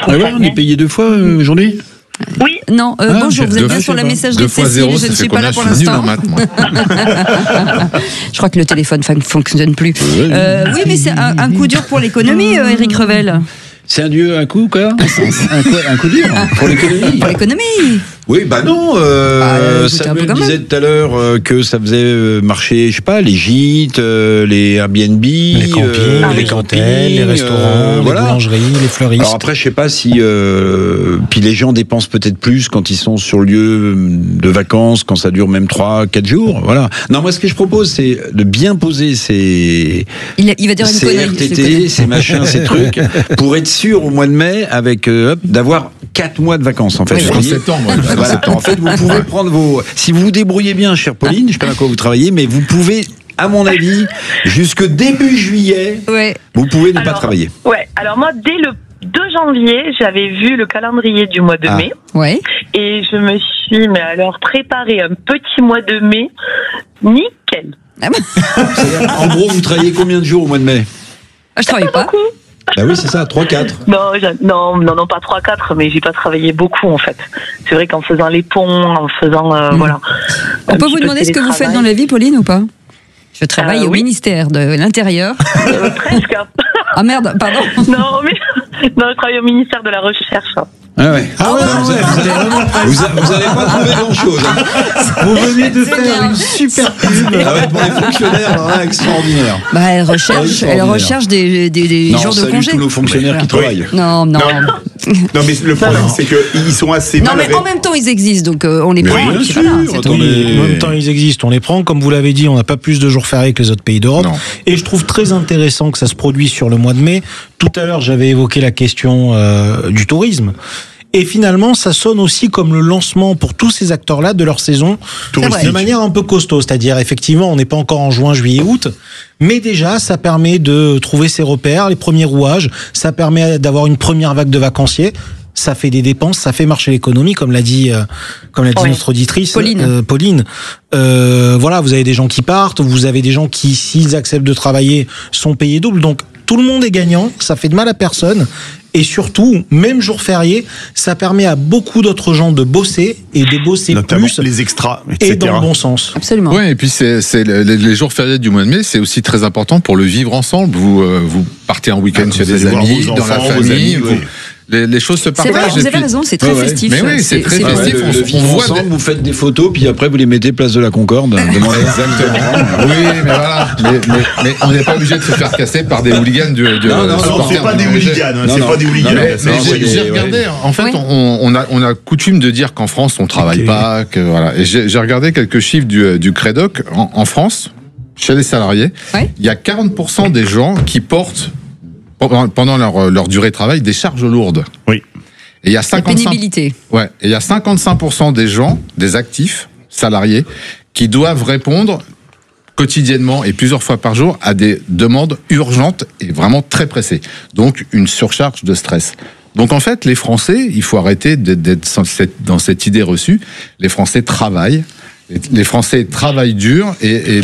trouve ça On bien. est payé 2 fois aujourd'hui. Oui. Non, bonjour, vous êtes bien sur la messagerie de Cécile, je ne suis pas là pour l'instant. Je crois que le téléphone ne fonctionne plus. Oui, mais c'est un coup dur pour l'économie, Éric Revel. C'est un coup, quoi. Un coup dur pour l'économie. Pour l'économie. Oui, bah non. Samuel disait tout à l'heure que ça faisait marcher, je sais pas, les gîtes, les Airbnb, les campings, les hôtels, les restaurants, les boulangeries, les fleuristes. Alors après, je sais pas si puis les gens dépensent peut-être plus quand ils sont sur le lieu de vacances, quand ça dure même 3-4 jours. Voilà. Non, moi ce que je propose, c'est de bien poser ces il va dire une connerie, RTT, ces machins, ces trucs, pour être sûr au mois de mai avec d'avoir 4 mois de vacances en fait. En septembre. Voilà. En fait, vous pouvez prendre si vous vous débrouillez bien, chère Pauline, je sais pas à quoi vous travaillez, mais vous pouvez, à mon avis, jusque début juillet, vous pouvez ne pas travailler. Ouais. Alors moi, dès le 2 janvier, j'avais vu le calendrier du mois de mai. Ouais. Et je me suis, préparé un petit mois de mai nickel. En gros, vous travaillez combien de jours au mois de mai? Je travaille pas. Beaucoup. Bah oui, c'est ça, 3-4. Non, pas 3-4, mais j'ai pas travaillé beaucoup en fait. C'est vrai qu'en faisant les ponts, en faisant voilà. On peut vous demander ce que vous faites dans la vie, Pauline, ou pas? Je travaille au ministère de l'Intérieur. Presque. Ah merde, pardon. Non, je travaille au ministère de la Recherche. Ah ouais. Vous n'allez pas trouver grand-chose. Hein. Vous venez de faire une super pub. Ah ouais, pour les fonctionnaires, extraordinaire. Bah, elle recherche des jours de congé. Tous nos fonctionnaires qui travaillent. Non. Non, mais le problème, c'est qu'ils sont assez mal. Non, mais en même temps, ils existent, donc on les prend. Bien sûr. En même temps, ils existent, on les prend. Comme vous l'avez dit, on n'a pas plus de jours fériés que les autres pays d'Europe. Non. Et je trouve très intéressant que ça se produise sur le mois de mai. Tout à l'heure, j'avais évoqué la question du tourisme. Et finalement, ça sonne aussi comme le lancement pour tous ces acteurs-là de leur saison touristique de manière un peu costaud. C'est-à-dire, effectivement, on n'est pas encore en juin, juillet, août, mais déjà, ça permet de trouver ses repères, les premiers rouages. Ça permet d'avoir une première vague de vacanciers. Ça fait des dépenses, ça fait marcher l'économie, comme l'a dit notre auditrice Pauline. Voilà, vous avez des gens qui partent, vous avez des gens qui, s'ils acceptent de travailler, sont payés double. Donc, tout le monde est gagnant, ça fait de mal à personne. Et surtout, même jour férié, ça permet à beaucoup d'autres gens de bosser et de bosser notamment plus, les extras, etc. Et dans le bon sens. Absolument. Oui, et puis c'est les jours fériés du mois de mai, c'est aussi très important pour le vivre ensemble. Vous partez en week-end chez des amis, dans la famille. Les choses se partagent. Vous avez raison, c'est très festif. Mais oui, c'est très festif. On voit ensemble, vous faites des photos, puis après vous les mettez place de la Concorde. Exactement. Oui, mais voilà. Mais on n'est pas obligé de se faire casser par des hooligans du. Non, c'est pas des hooligans. C'est pas des hooligans. J'ai regardé. En fait, on a coutume de dire qu'en France on travaille pas. Que voilà. Et j'ai regardé quelques chiffres du Crédoc en France, chez les salariés. Il y a 40% des gens qui portent pendant leur durée de travail des charges lourdes. Oui. Et il y a 55. Pénibilité. Ouais. Et il y a 55% des gens, des actifs salariés, qui doivent répondre quotidiennement et plusieurs fois par jour à des demandes urgentes et vraiment très pressées. Donc une surcharge de stress. Donc en fait, les Français, il faut arrêter d'être dans cette idée reçue. Les Français travaillent. Les Français travaillent dur et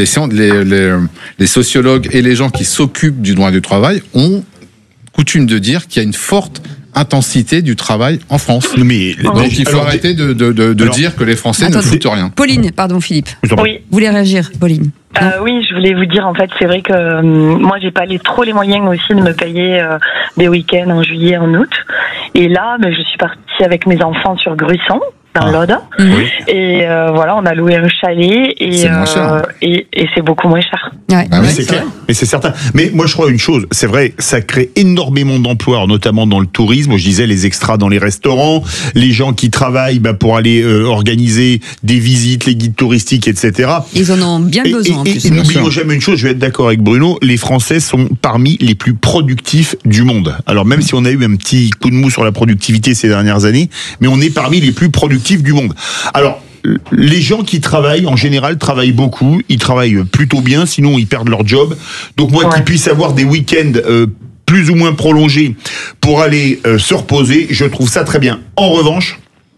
les sociologues et les gens qui s'occupent du droit du travail ont coutume de dire qu'il y a une forte intensité du travail en France. Mais donc il faut arrêter de dire que les Français ne foutent rien. Pauline, pardon Philippe. Oui. Vous voulez réagir, Pauline? Oui, je voulais vous dire, en fait, c'est vrai que moi, j'ai pas trop les moyens aussi de me payer des week-ends en juillet, en août. Et là, je suis partie avec mes enfants sur Gruisson, dans l'Aude. Oui. Et voilà, on a loué un chalet et c'est beaucoup moins cher. Ouais. Mais c'est clair, mais c'est certain. Mais moi, je crois une chose, c'est vrai, ça crée énormément d'emplois, notamment dans le tourisme. Je disais les extras dans les restaurants, les gens qui travaillent pour aller organiser des visites, les guides touristiques, etc. Ils en ont bien besoin. Et n'oublions jamais une chose, je vais être d'accord avec Bruno, les Français sont parmi les plus productifs du monde. Alors même si on a eu un petit coup de mou sur la productivité ces dernières années, mais on est parmi les plus productifs du monde. Alors, les gens qui travaillent, en général, travaillent beaucoup, ils travaillent plutôt bien, sinon ils perdent leur job. Donc moi, qu'ils puissent avoir des week-ends plus ou moins prolongés pour aller se reposer, je trouve ça très bien. En revanche,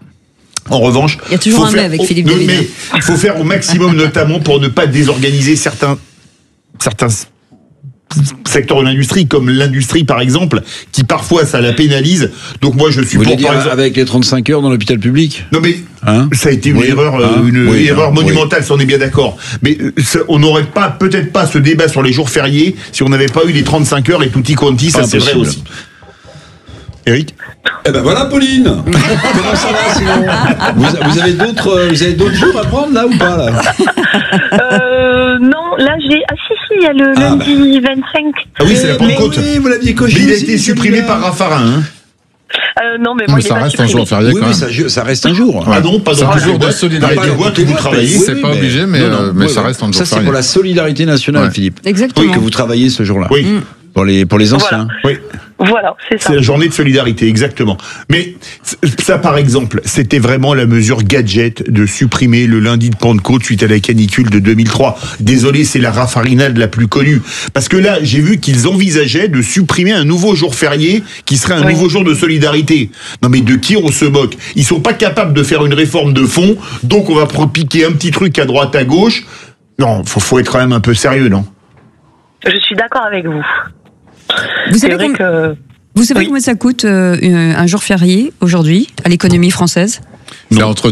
il y a toujours un mais avec Philippe David. Mais il faut faire au maximum, notamment pour ne pas désorganiser certains secteurs de l'industrie, comme l'industrie par exemple, qui parfois ça la pénalise. Donc moi je suis pour, par exemple, avec les 35 heures dans l'hôpital public. Non mais ça a été une erreur monumentale, si on est bien d'accord. Mais on n'aurait peut-être pas ce débat sur les jours fériés si on n'avait pas eu les 35 heures et tutti quanti, ça c'est vrai aussi. Eric ? Eh ben voilà, Pauline. Comment ça va sinon ? Vous avez d'autres jours à prendre là ou pas là ? Non, là j'ai. Ah si, il y a le lundi 25. Ah oui, c'est la Pentecôte. Oui, vous l'aviez coché. Mais il a été supprimé par Raffarin. Non, mais moi, ça reste un jour férié quand même. Oui, ça reste un jour. Ah non, pas un jour de solidarité. Vous travaillez. C'est pas obligé, mais ça reste un jour férié. Ça, c'est pour la solidarité nationale, Philippe. Exactement. Que vous travaillez ce jour-là. Oui. Pour les anciens. Oui. Voilà, c'est ça. C'est la journée de solidarité, exactement. Mais ça, par exemple, c'était vraiment la mesure gadget de supprimer le lundi de Pentecôte suite à la canicule de 2003. Désolé, c'est la raffarinade la plus connue. Parce que là, j'ai vu qu'ils envisageaient de supprimer un nouveau jour férié qui serait un nouveau jour de solidarité. Non mais de qui on se moque ? Ils sont pas capables de faire une réforme de fond, donc on va piquer un petit truc à droite, à gauche. Non, faut être quand même un peu sérieux, non ? Je suis d'accord avec vous. Vous savez combien ça coûte un jour férié aujourd'hui à l'économie française ? C'est entre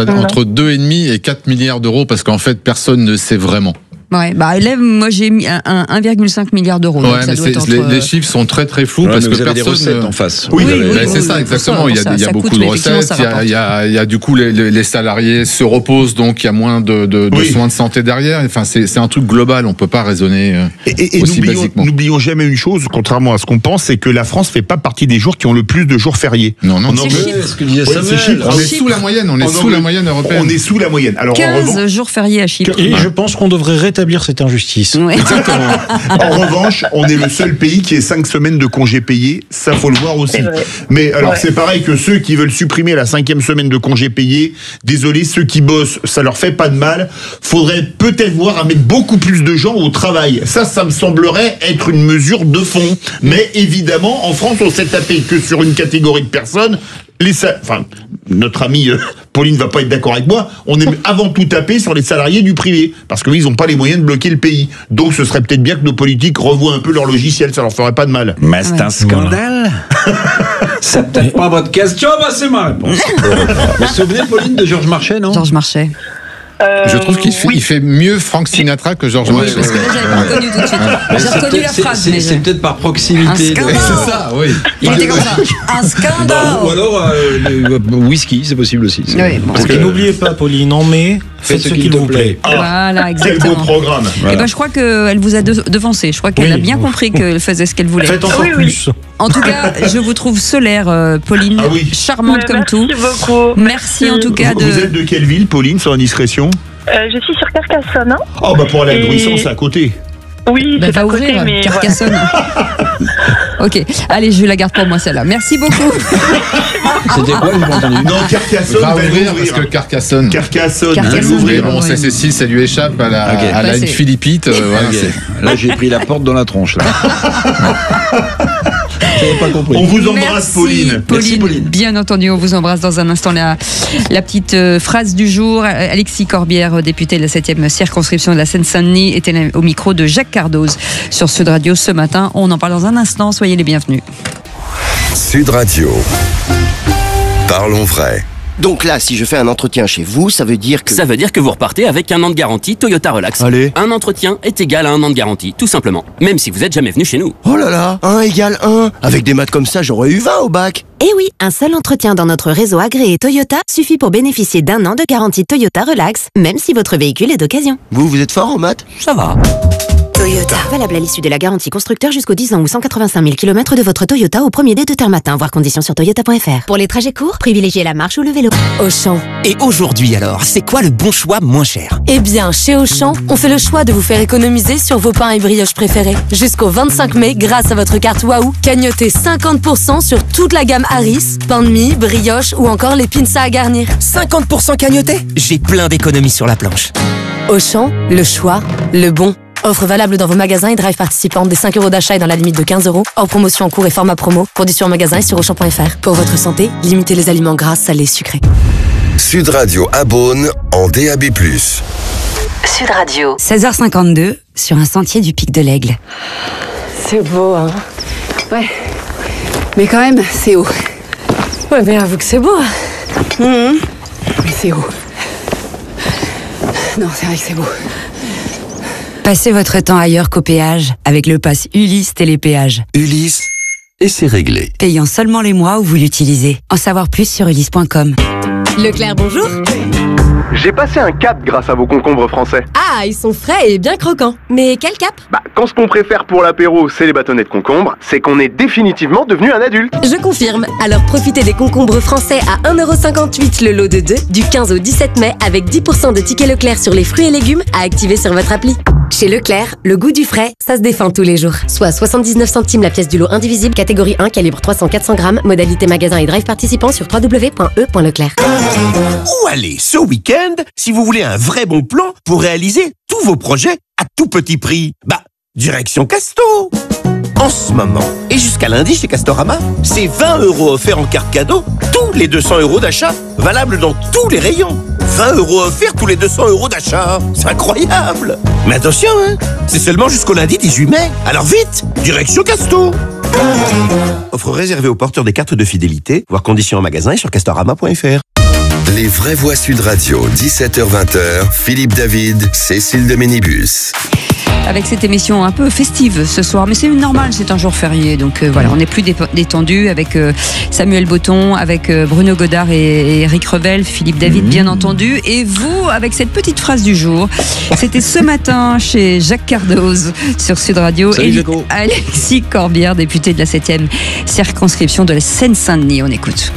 2,5 et 4 milliards d'euros parce qu'en fait personne ne sait vraiment. Ouais, moi j'ai mis 1,5 milliard d'euros. Ouais, mais les chiffres sont très très flous parce que vous avez des personne recettes en face. Oui, c'est ça exactement. Il y a beaucoup de recettes. Il y a du coup les salariés se reposent, donc il y a moins de soins de santé derrière. Enfin, c'est un truc global. On peut pas raisonner aussi basiquement. N'oublions jamais une chose, contrairement à ce qu'on pense, c'est que la France fait pas partie des jours qui ont le plus de jours fériés. Non. C'est ce que disait Samuel. On est sous la moyenne. On est sous la moyenne européenne. On est sous la moyenne. Alors 15 jours fériés à Chypre. Et je pense qu'on devrait rétablir cette injustice. Ouais. Exactement. En revanche, on est le seul pays qui ait 5 semaines de congés payés. Ça, faut le voir aussi. Mais alors, c'est pareil que ceux qui veulent supprimer la 5e semaine de congés payés. Désolé, ceux qui bossent, ça leur fait pas de mal. Faudrait peut-être voir à mettre beaucoup plus de gens au travail. Ça me semblerait être une mesure de fond. Mais évidemment, en France, on s'est tapé que sur une catégorie de personnes. Notre amie Pauline va pas être d'accord avec moi, on est avant tout tapé sur les salariés du privé, parce qu'ils n'ont pas les moyens de bloquer le pays. Donc ce serait peut-être bien que nos politiques revoient un peu leur logiciel, ça leur ferait pas de mal. Mais c'est un scandale. C'est peut-être pas votre question, c'est ma réponse. Vous vous souvenez, Pauline, de Georges Marchais, non ? Georges Marchais. Je trouve qu'il fait mieux Frank Sinatra que Georges Marchais. Parce que là, j'avais pas reconnu tout de suite. J'ai reconnu la phrase. C'est peut-être par proximité. Un scandale. C'est ça, oui. Il était comme ça. Un scandale. Ou alors whisky, c'est possible aussi. Oui, bon. Parce que n'oubliez pas, Pauline, en mai, faites ce qu'il vous plaît. Voilà, exactement. Quel beau programme. Et ben, je crois qu'elle vous a devancé. Je crois qu'elle a bien compris qu'elle faisait ce qu'elle voulait. Faites encore plus. En tout cas, je vous trouve solaire, Pauline, charmante comme tout. Merci beaucoup. Merci en tout cas de. Vous êtes de quelle ville, Pauline, sans indiscrétion ? Je suis sur Carcassonne. Oh, pour aller à Gruissan, c'est à côté. Oui, c'est va à ouvrir côté, mais Carcassonne. Ok, allez, je la garde pour moi celle-là. Merci beaucoup. C'était quoi, j'ai pas entendu ? Non, Carcassonne va ouvrir parce que Carcassonne va ouvrir. Bon, Cécile, ça lui échappe à la une Philippite. Là, j'ai pris la porte dans la tronche. Là. Pas compris. On vous embrasse, Pauline. Merci, Pauline. Bien entendu, on vous embrasse dans un instant. La petite phrase du jour. Alexis Corbière, député de la 7e circonscription de la Seine-Saint-Denis, était au micro de Jacques Cardoz sur Sud Radio ce matin. On en parle dans un instant. Soyez les bienvenus. Sud Radio. Parlons vrai. Donc là, si je fais un entretien chez vous, ça veut dire que... Ça veut dire que vous repartez avec 1 an de garantie Toyota Relax. Allez. Un entretien est égal à 1 an de garantie, tout simplement. Même si vous êtes jamais venu chez nous. Oh là là, 1 égale 1. Avec des maths comme ça, j'aurais eu 20 au bac. Eh oui, un seul entretien dans notre réseau agréé Toyota suffit pour bénéficier d'1 an de garantie Toyota Relax, même si votre véhicule est d'occasion. Vous êtes fort en maths ? Ça va. Toyota. Valable à l'issue de la garantie constructeur jusqu'aux 10 ans ou 185 000 km de votre Toyota au premier dé de terme matin. Voir conditions sur toyota.fr. Pour les trajets courts, privilégiez la marche ou le vélo. Auchan. Et aujourd'hui alors, c'est quoi le bon choix moins cher ? Eh bien, chez Auchan, on fait le choix de vous faire économiser sur vos pains et brioches préférés. Jusqu'au 25 mai, grâce à votre carte Wahoo, cagnotez 50% sur toute la gamme Harris, pain de mie, brioche ou encore les pinces à garnir. 50% cagnoté ? J'ai plein d'économies sur la planche. Auchan, le choix, le bon. Offre valable dans vos magasins et drive participants. Des 5 € d'achat et dans la limite de 15 €. Hors promotion en cours et format promo. Conditions en magasin et sur Auchan.fr. Pour votre santé, limitez les aliments gras, salés, sucrés. Sud Radio à Beaune en DAB+. Sud Radio. 16h52 sur un sentier du Pic de l'Aigle. C'est beau, hein. Ouais. Mais quand même, c'est haut. Ouais, mais avoue que c'est beau. Mais c'est haut. Non, c'est vrai que c'est beau. Passez votre temps ailleurs qu'au péage avec le pass Ulysse Télépéage. Ulysse, et c'est réglé. Payant seulement les mois où vous l'utilisez. En savoir plus sur ulysse.com. Leclerc, bonjour. J'ai passé un cap grâce à vos concombres français. Ah, ils sont frais et bien croquants. Mais quel cap? Quand ce qu'on préfère pour l'apéro, c'est les bâtonnets de concombre, c'est qu'on est définitivement devenu un adulte. Je confirme. Alors profitez des concombres français à 1,58€ le lot de 2 du 15 au 17 mai avec 10% de tickets Leclerc sur les fruits et légumes à activer sur votre appli. Chez Leclerc, le goût du frais, ça se défend tous les jours. Soit 79 centimes la pièce du lot indivisible, catégorie 1, calibre 300-400 grammes, modalité magasin et drive participant sur www.e.leclerc. Où aller ce week-end si vous voulez un vrai bon plan pour réaliser tous vos projets à tout petit prix? Direction Casto. En ce moment, et jusqu'à lundi chez Castorama, c'est 20 € offerts en carte cadeau tous les 200 € d'achat, valable dans tous les rayons. 20 € offerts tous les 200 € d'achat. C'est incroyable. Mais attention, c'est seulement jusqu'au lundi 18 mai. Alors vite, direction Casto. Offre réservée aux porteurs des cartes de fidélité, voir conditions en magasin et sur castorama.fr. Les vraies voix Sud Radio, 17h-20h, Philippe David, Cécile de Ménibus. Avec cette émission un peu festive ce soir, mais c'est normal, c'est un jour férié, donc voilà, on est plus détendu avec Samuel Botton, avec Bruno Godard et Eric Revel, Philippe David bien entendu, et vous avec cette petite phrase du jour. C'était ce matin chez Jacques Cardoz sur Sud Radio. Salut, et Jaco. Alexis Corbière, député de la 7e circonscription de la Seine-Saint-Denis. On écoute.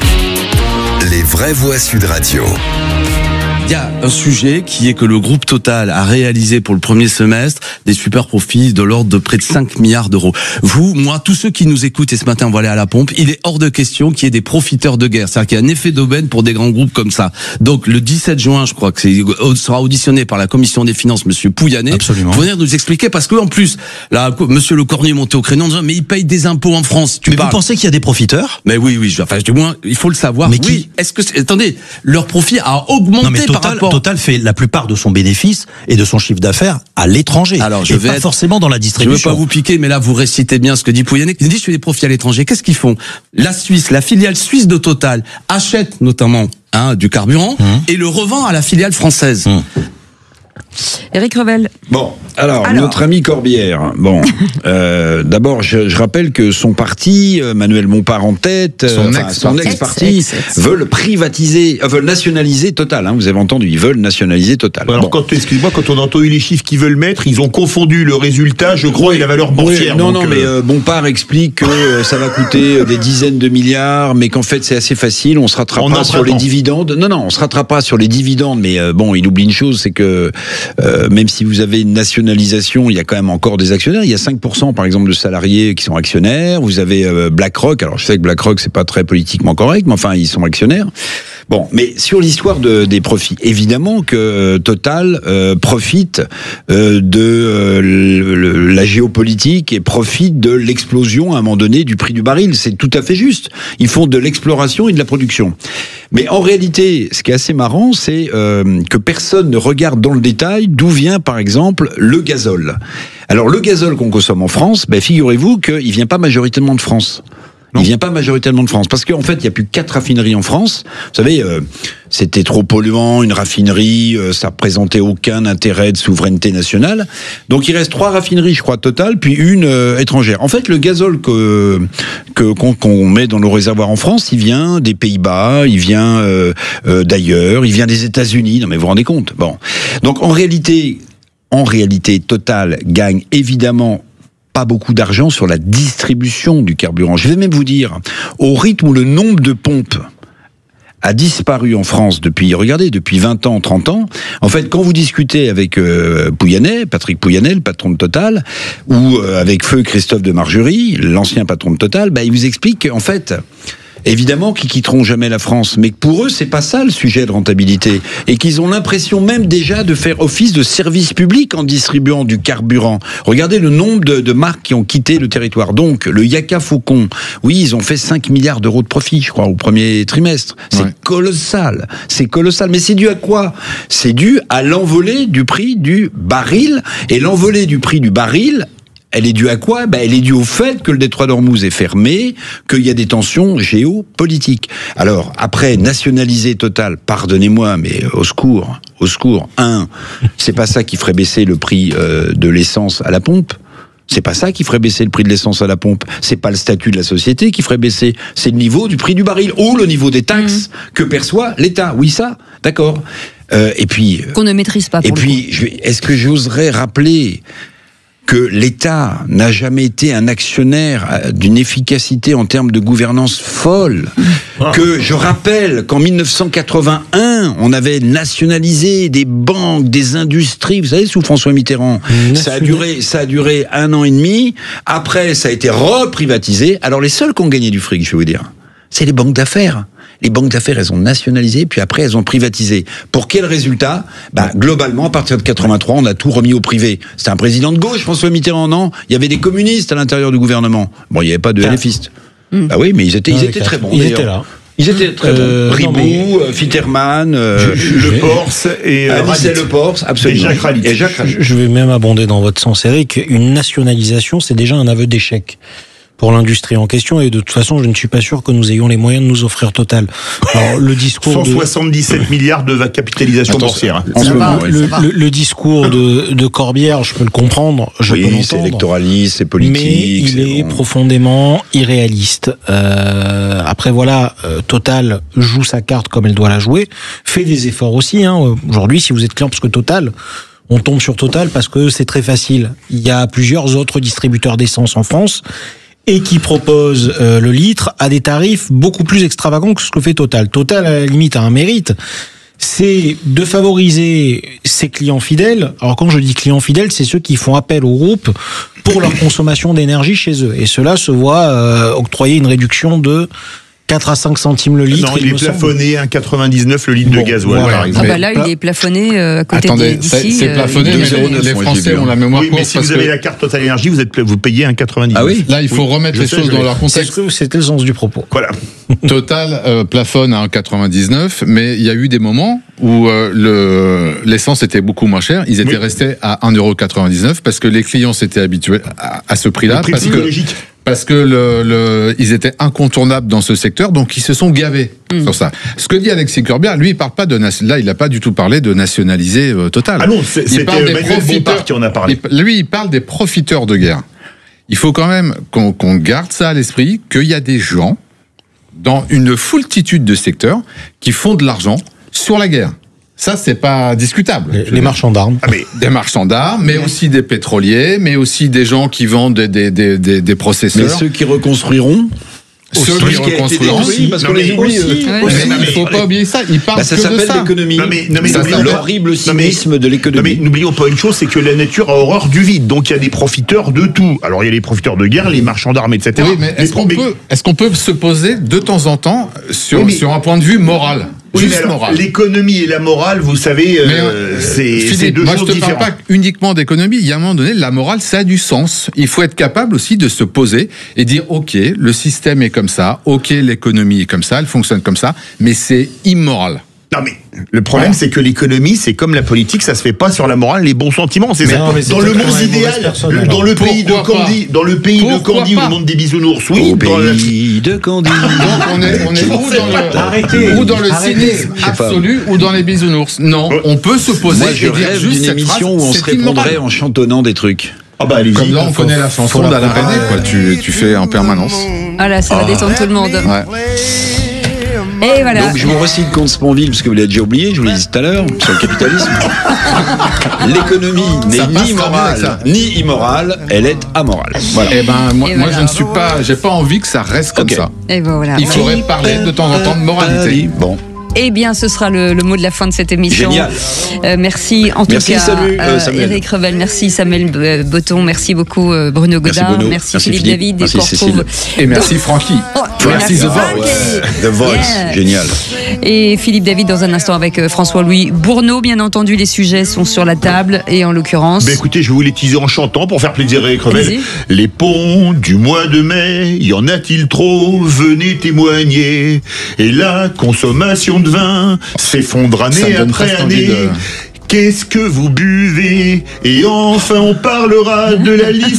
Les vraies voix Sud Radio. Il y a un sujet qui est que le groupe Total a réalisé pour le premier semestre des super profits de l'ordre de près de 5 milliards d'euros. Vous, moi, tous ceux qui nous écoutent et ce matin vont aller à la pompe, il est hors de question qu'il y ait des profiteurs de guerre. C'est-à-dire qu'il y a un effet d'aubaine pour des grands groupes comme ça. Donc le 17 juin, je crois que sera auditionné par la commission des finances, monsieur Pouyanné. Absolument. Pour venir nous expliquer, parce que en plus, là, monsieur Le Cornu est monté au créneau en disant, mais ils payent des impôts en France. Mais vous pensez qu'il y a des profiteurs? Mais oui, du moins, il faut le savoir. Mais oui. Est-ce que, attendez, leur profit a augmenté par rapport. Total fait la plupart de son bénéfice et de son chiffre d'affaires à l'étranger. Alors, pas forcément dans la distribution. Je veux pas vous piquer, mais là, vous récitez bien ce que dit Pouyanné. Il dit, je fais des profits à l'étranger. Qu'est-ce qu'ils font? La Suisse, la filiale suisse de Total, achète notamment, du carburant et le revend à la filiale française. Eric Revel. Bon, alors notre ami Corbière. Bon, d'abord, je rappelle que son parti, Manuel Bompard en tête, son ex-parti, veulent privatiser, veulent nationaliser Total. Vous avez entendu, ils veulent nationaliser Total. Alors, excusez-moi, quand on entend les chiffres qu'ils veulent mettre, ils ont confondu le résultat, je crois, et la valeur boursière. Mais Bompard explique que ça va coûter des dizaines de milliards, mais qu'en fait c'est assez facile, on se rattrapera sur les dividendes. Non, on se rattrapera sur les dividendes, mais il oublie une chose, c'est que même si vous avez une nationalisation, il y a quand même encore des actionnaires. Il y a 5% par exemple de salariés qui sont actionnaires. Vous avez BlackRock. Alors je sais que BlackRock c'est pas très politiquement correct, mais enfin ils sont actionnaires. Bon, mais sur l'histoire des profits, évidemment que Total profite de la géopolitique et profite de l'explosion à un moment donné du prix du baril. C'est tout à fait juste. Ils font de l'exploration et de la production. Mais en réalité, ce qui est assez marrant, c'est que personne ne regarde dans le détail d'où vient, par exemple, le gazole. Alors, le gazole qu'on consomme en France, figurez-vous qu'il vient pas majoritairement de France. Il vient pas majoritairement de France. Parce qu'en fait, il y a plus 4 raffineries en France. Vous savez, c'était trop polluant, une raffinerie, ça représentait aucun intérêt de souveraineté nationale. Donc il reste 3 raffineries, je crois, Total, puis une étrangère. En fait, le gazole qu'on met dans nos réservoirs en France, il vient des Pays-Bas, il vient d'ailleurs, il vient des États-Unis. Non mais vous vous rendez compte? Bon. Donc en réalité, Total gagne évidemment pas beaucoup d'argent sur la distribution du carburant. Je vais même vous dire, au rythme où le nombre de pompes a disparu en France depuis 20 ans, 30 ans. En fait, quand vous discutez avec Patrick Pouyanné, le patron de Total, ou avec feu Christophe de Margerie, l'ancien patron de Total, il vous explique qu'en fait, évidemment qu'ils quitteront jamais la France, mais que pour eux, c'est pas ça le sujet de rentabilité. Et qu'ils ont l'impression même déjà de faire office de service public en distribuant du carburant. Regardez le nombre de marques qui ont quitté le territoire. Donc, le Yaka Faucon, oui, ils ont fait 5 milliards d'euros de profit, je crois, au premier trimestre. C'est colossal. C'est colossal. Mais c'est dû à quoi? C'est dû à l'envolée du prix du baril. Et l'envolée du prix du baril Elle est due à quoi ? Elle est due au fait que le détroit d'Ormuz est fermé, qu'il y a des tensions géopolitiques. Alors, après, nationaliser Total, pardonnez-moi, mais au secours. C'est pas ça qui ferait baisser le prix de l'essence à la pompe. C'est pas ça qui ferait baisser le prix de l'essence à la pompe. C'est pas le statut de la société qui ferait baisser. C'est le niveau du prix du baril ou le niveau des taxes que perçoit l'État. Oui, ça, d'accord. Et puis qu'on ne maîtrise pas. Est-ce que j'oserais rappeler que l'État n'a jamais été un actionnaire d'une efficacité en termes de gouvernance folle, que je rappelle qu'en 1981, on avait nationalisé des banques, des industries, vous savez, sous François Mitterrand. Ça a duré 1 an et demi, après ça a été reprivatisé. Alors les seuls qui ont gagné du fric, je vais vous dire, c'est les banques d'affaires. Les banques d'affaires, elles ont nationalisé, puis après, elles ont privatisé. Pour quel résultat ? Globalement, à partir de 83, on a tout remis au privé. C'était un président de gauche, François Mitterrand, non ? Il y avait des communistes à l'intérieur du gouvernement. Bon, il n'y avait pas de LFistes. Bah oui, mais ils étaient très bons. Ils étaient là. Ils étaient très bons. Ribot, Fitterman, Le Pors et Le Pors, absolument. Et Jacques Ralite. Je vais même abonder dans votre sens, Eric. Une nationalisation, c'est déjà un aveu d'échec pour l'industrie en question, et de toute façon, je ne suis pas sûr que nous ayons les moyens de nous offrir Total. Alors, le discours 177 milliards de capitalisation boursière. Le discours de Corbière, je peux le comprendre, je peux l'entendre. C'est électoraliste, c'est politique. Mais il est profondément irréaliste. Après, voilà, Total joue sa carte comme elle doit la jouer, fait des efforts aussi. Aujourd'hui, si vous êtes client, parce que Total, on tombe sur Total parce que c'est très facile. Il y a plusieurs autres distributeurs d'essence en France et qui propose le litre à des tarifs beaucoup plus extravagants que ce que fait Total. Total, à la limite, a un mérite, c'est de favoriser ses clients fidèles. Alors quand je dis clients fidèles, c'est ceux qui font appel au groupe pour leur consommation d'énergie chez eux. Et cela se voit octroyer une réduction de 4 à 5 centimes le litre. Non, il est plafonné à 1,99 le litre de gasoil, par exemple. Là, il est plafonné à côté d'ici. C'est plafonné, mais les Français ont la mémoire courte. Mais si vous avez la carte Total Énergie, vous payez 1,99. Ah oui. Là, il faut remettre les choses dans leur contexte. C'était le sens du propos. Voilà. Total plafonne à 1,99, mais il y a eu des moments où l'essence était beaucoup moins chère. Ils étaient restés à 1,99 parce que les clients s'étaient habitués à ce prix-là. Le prix psychologique. Parce que ils étaient incontournables dans ce secteur, donc ils se sont gavés sur ça. Ce que dit Alexis Corbière, lui, il parle pas là, il n'a pas du tout parlé de nationaliser Total. Ah non, c'était Emmanuel Bompard qui en a parlé. Lui, il parle des profiteurs de guerre. Il faut quand même qu'on garde ça à l'esprit, qu'il y a des gens dans une foultitude de secteurs qui font de l'argent sur la guerre. Ça, c'est pas discutable. Les marchands d'armes. Des marchands d'armes, mais aussi des pétroliers, mais aussi des gens qui vendent des processeurs. Mais ceux qui reconstruiront. Ceux qui reconstruiront aussi, parce qu'on les oublie. Mais il faut pas oublier ça. Il parle ça que de s'appelle ça. l'économie. L'horrible cynisme de l'économie. N'oublions pas une chose, c'est que la nature a horreur du vide. Donc il y a des profiteurs de tout. Alors il y a les profiteurs de guerre, les marchands d'armes, etc. Oui, mais est-ce qu'on peut se poser de temps en temps sur un point de vue moral? Oui, l'économie et la morale, vous savez, c'est deux choses différentes. Moi, je te parle pas uniquement d'économie. Il y a un moment donné, la morale, ça a du sens. Il faut être capable aussi de se poser et dire, OK, le système est comme ça, OK, l'économie est comme ça, elle fonctionne comme ça, mais c'est immoral. Non mais le problème c'est que l'économie c'est comme la politique, ça se fait pas sur la morale, les bons sentiments, c'est ça. Dans le monde idéal, dans le pays de Candy, dans le pays de Candy, le monde des bisounours, oui. Dans le pays de Candy. Donc on est ou dans le cynisme absolu ou dans les bisounours. Non, on peut se poser. Moi je rêve d'une émission où on se répondrait en chantonnant des trucs. Ah bah allez-y. Comme là on connaît la chanson d'Alain René, quoi. Tu fais en permanence. Ah là, ça va détendre tout le monde. Et voilà. Donc je vous recite Comte Sponville, parce que vous l'avez déjà oublié, je vous l'ai dit tout à l'heure, sur le capitalisme. L'économie n'est ni morale ni immorale, elle est amorale. Voilà. Et moi je ne suis pas, j'ai pas envie que ça reste comme ça. Et voilà. Il faudrait parler de temps en temps de moralité. Bon. Eh bien, ce sera le mot de la fin de cette émission. Génial. Merci en tout cas, Samuel. Eric Revel, merci Samuel Botton, merci beaucoup Bruno Godard, merci Philippe David, merci Cécile. Et merci Francky. Merci The Voice. The Voice, génial. Et Philippe David dans un instant avec François-Louis Bourneau, bien entendu, les sujets sont sur la table et en l'occurrence... écoutez, je vais vous les teaser en chantant pour faire plaisir à Eric Revel. Les ponts du mois de mai, y en a-t-il trop? Venez témoigner. Et la consommation de vin s'effondre année après année. Qu'est-ce que vous buvez? Et enfin on parlera de la liste